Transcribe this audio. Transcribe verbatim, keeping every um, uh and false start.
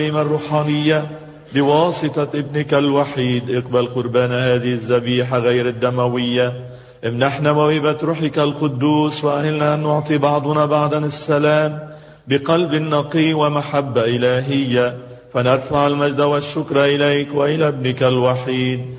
الروحانية بواسطة ابنك الوحيد، اقبل قربان هذه الذبيحة غير الدموية، امنحنا موهبة روحك القدوس، وأهلنا أن نعطي بعضنا بعضا السلام بقلب نقي ومحبة إلهية، فنرفع المجد والشكر إليك وإلى ابنك الوحيد